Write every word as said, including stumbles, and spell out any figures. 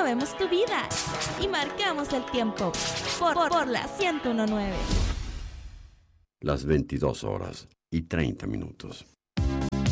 movemos tu vida y marcamos el tiempo por, por, por la ciento uno punto nueve. Las veintidós horas y treinta minutos.